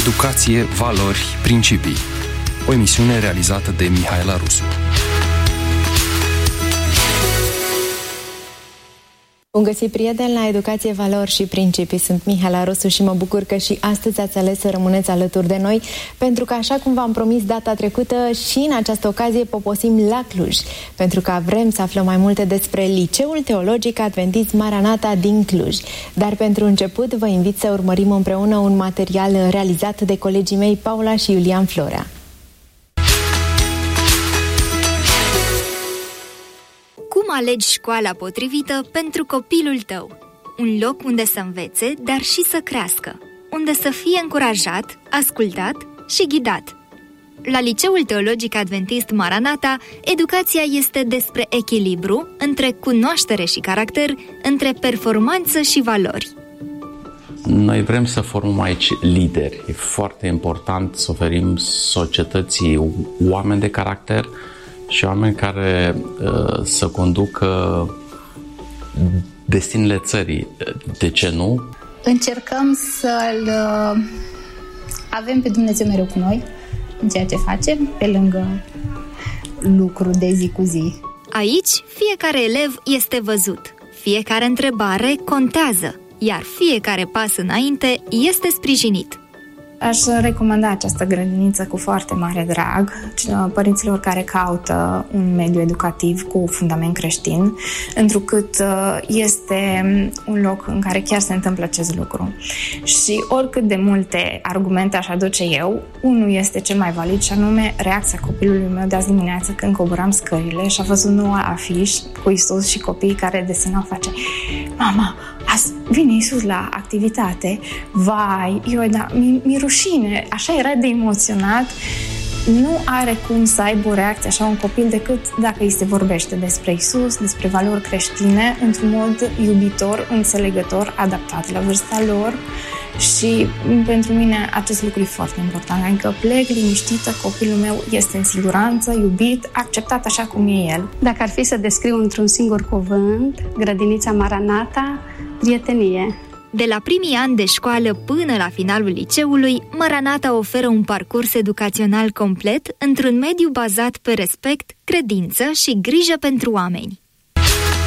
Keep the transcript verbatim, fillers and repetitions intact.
Educație, valori, principii. O emisiune realizată de Mihaela Rusu. Bun găsit, prieteni, la Educație, Valori și Principii. Sunt Mihaela Rusu și mă bucur că și astăzi ați ales să rămâneți alături de noi, pentru că, așa cum v-am promis data trecută, și în această ocazie poposim la Cluj, pentru că vrem să aflăm mai multe despre Liceul Teologic Adventist Maranata din Cluj. Dar pentru început vă invit să urmărim împreună un material realizat de colegii mei Paula și Iulian Florea. Cum alegi școala potrivită pentru copilul tău? Un loc unde să învețe, dar și să crească, unde să fie încurajat, ascultat și ghidat. La Liceul Teologic Adventist Maranata, educația este despre echilibru între cunoaștere și caracter, între performanță și valori. Noi vrem să formăm aici lideri. E foarte important să oferim societății oameni de caracter și oameni care uh, să conducă destinele țării. De ce nu? Încercăm să-L uh, avem pe Dumnezeu mereu cu noi în ceea ce facem, pe lângă lucru de zi cu zi. Aici, fiecare elev este văzut, fiecare întrebare contează, iar fiecare pas înainte este sprijinit. Aș recomanda această grădiniță cu foarte mare drag părinților care caută un mediu educativ cu fundament creștin, întrucât este un loc în care chiar se întâmplă acest lucru. Și oricât de multe argumente aș aduce eu, unul este cel mai valid, și anume reacția copilului meu de azi dimineață când coboram scările și a văzut noua afiș cu Iisus și copiii care desenau, face: mama, azi vine Iisus la activitate, vai, eu, da, mi, mi rușine, așa era de emoționat. Nu are cum să aibă o reacție așa un copil decât dacă îi se vorbește despre Iisus, despre valori creștine, într-un mod iubitor, înțelegător, adaptat la vârsta lor. Și pentru mine acest lucru e foarte important, adică plec liniștită, copilul meu este în siguranță, iubit, acceptat așa cum e el. Dacă ar fi să descriu într-un singur cuvânt, grădinița Maranata, prietenie. De la primii ani de școală până la finalul liceului, Maranata oferă un parcurs educațional complet într-un mediu bazat pe respect, credință și grijă pentru oameni.